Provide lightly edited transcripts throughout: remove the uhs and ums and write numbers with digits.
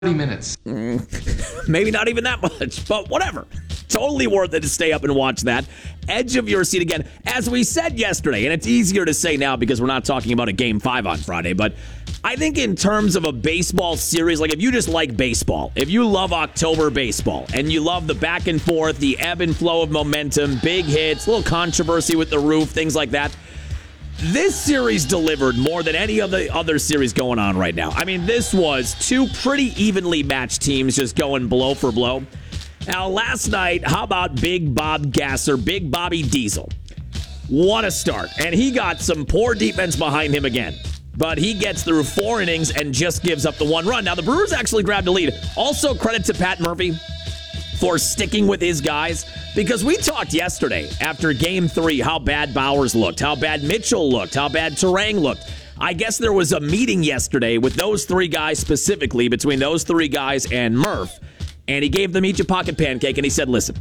minutes. Maybe not even that much, but whatever. Totally worth it to stay up and watch that. Edge of your seat again. As we said yesterday, and it's easier to say now because we're not talking about a Game 5 on Friday, but I think in terms of a baseball series, like if you just like baseball, if you love October baseball, and you love the back and forth, the ebb and flow of momentum, big hits, a little controversy with the roof, things like that, this series delivered more than any of the other series going on right now. I mean, this was two pretty evenly matched teams just going blow for blow. Now, last night, how about Big Bob Gasser, Big Bobby Diesel? What a start. And he got some poor defense behind him again. But he gets through 4 innings and just gives up the 1 run. Now, the Brewers actually grabbed a lead. Also, credit to Pat Murphy for sticking with his guys, because we talked yesterday after Game 3 how bad Bowers looked, how bad Mitchell looked, how bad Turang looked. I guess there was a meeting yesterday with those 3 guys specifically, between those 3 guys and Murph, and he gave them each a pocket pancake, and he said, listen,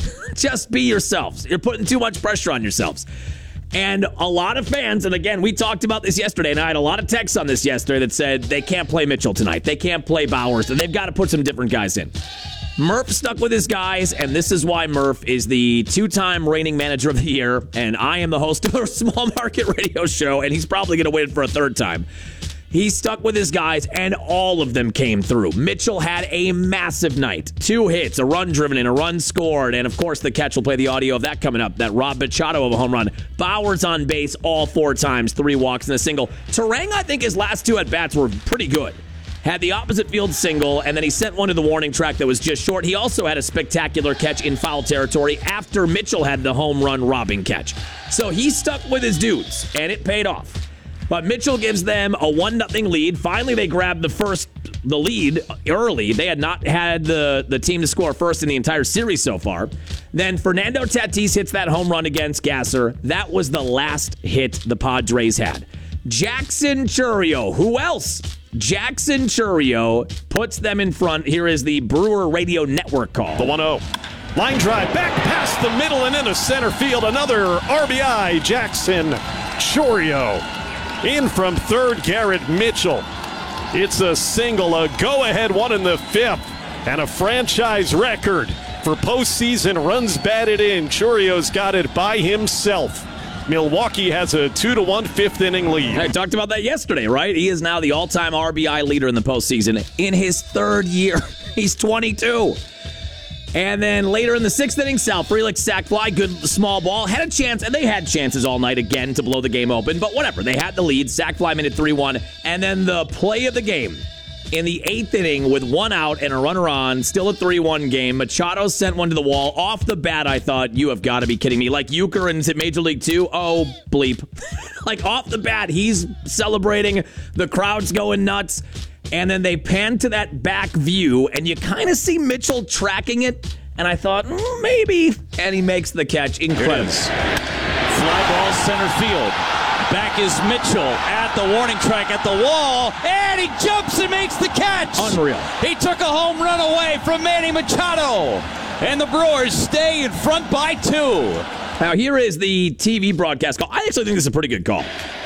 just be yourselves. You're putting too much pressure on yourselves. And a lot of fans, and again, we talked about this yesterday, and I had a lot of texts on this yesterday that said they can't play Mitchell tonight. They can't play Bowers, and they've got to put some different guys in. Murph stuck with his guys, and this is why Murph is the 2-time reigning manager of the year, and I am the host of a small market radio show, and he's probably going to win for a 3rd time. He stuck with his guys, and all of them came through. Mitchell had a massive night. 2 hits, a run driven in, a run scored, and of course the catch, will play the audio of that coming up, that Rob Machado of a home run. Bowers on base all 4 times, 3 walks and a single. Turang, I think his last 2 at-bats were pretty good. Had the opposite field single, and then he sent one to the warning track that was just short. He also had a spectacular catch in foul territory after Mitchell had the home run robbing catch. So he stuck with his dudes, and it paid off. But Mitchell gives them a 1-0 lead. Finally, they grabbed the lead early. They had not had the team to score first in the entire series so far. Then Fernando Tatis hits that home run against Gasser. That was the last hit the Padres had. Jackson Chourio. Who else? Jackson Chourio puts them in front. Here is the Brewer Radio Network call. The 1-0. Line drive back past the middle and into center field. Another RBI. Jackson Chourio. In from third, Garrett Mitchell. It's a single, a go-ahead one in the 5th, and a franchise record for postseason runs batted in. Chourio's got it by himself. Milwaukee has a 2-1 5th inning lead. I talked about that yesterday, right? He is now the all-time RBI leader in the postseason in his 3rd year. He's 22. And then later in the 6th inning, Sal Frelick sac fly, good small ball, had a chance, and they had chances all night again to blow the game open, but whatever. They had the lead. Sac fly made it 3-1, and then the play of the game. In the 8th inning, with 1 out and a runner on, still a 3-1 game, Machado sent one to the wall. Off the bat, I thought, you have got to be kidding me. Like Euchre in Major League 2? Oh, bleep. Like off the bat, he's celebrating. The crowd's going nuts. And then they pan to that back view, and you kind of see Mitchell tracking it. And I thought, maybe. And he makes the catch. Incredible. Fly ball center field. Back is Mitchell at the warning track at the wall, and he jumps and makes the catch. Unreal. He took a home run away from Manny Machado, and the Brewers stay in front by 2. Now, here is the TV broadcast call. I actually think this is a pretty good call.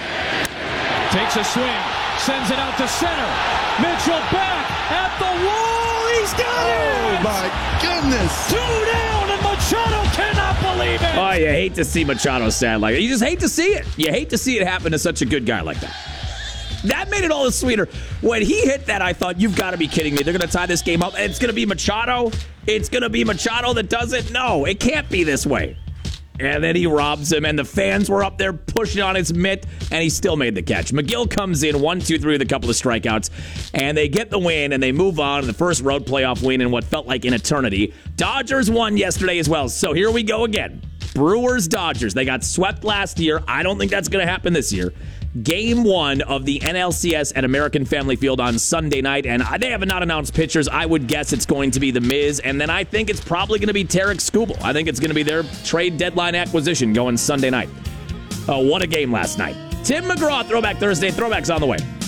Takes a swing, sends it out to center. Mitchell back at the wall. He's got it! Oh, my goodness. 2 down, and Machado cannot believe it. Oh, you hate to see Machado sad like that. You just hate to see it. You hate to see it happen to such a good guy like that. That made it all the sweeter. When he hit that, I thought, you've got to be kidding me. They're going to tie this game up. It's going to be Machado. It's going to be Machado that does it. No, it can't be this way. And then he robs him, and the fans were up there pushing on his mitt, and he still made the catch. McGill comes in 1-2-3 with a couple of strikeouts, and they get the win, and they move on to the first road playoff win in what felt like an eternity. Dodgers won yesterday as well, so here we go again. Brewers-Dodgers. They got swept last year. I don't think that's going to happen this year. Game 1 of the NLCS at American Family Field on Sunday night, and they have not announced pitchers. I would guess it's going to be The Miz, and then I think it's probably going to be Tarek Skubal. I think it's going to be their trade deadline acquisition going Sunday night. Oh, what a game last night. Tim McGraw, Throwback Thursday. Throwback's on the way.